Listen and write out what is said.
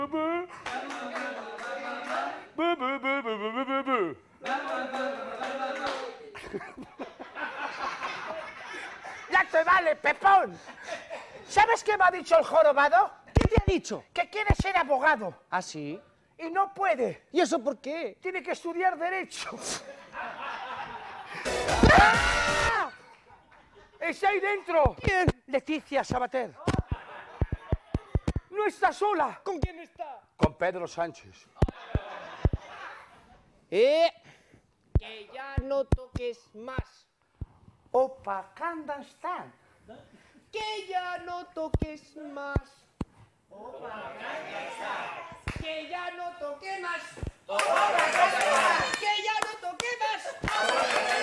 ¡Ya te vale, Pepón! ¿Sabes qué me ha dicho el jorobado? ¿Qué te ha dicho? Que quiere ser abogado. ¿Ah, sí? Y no puede. ¿Y eso por qué? Tiene que estudiar Derecho. ¡Está ahí dentro! ¿Quién? Leticia Sabater. No está sola. ¿Con quién está? Con Pedro Sánchez. Que ya no toques más. Opa, ¿dónde están? Que ya no toques más. Que ya no toque más. Que ya no toque más.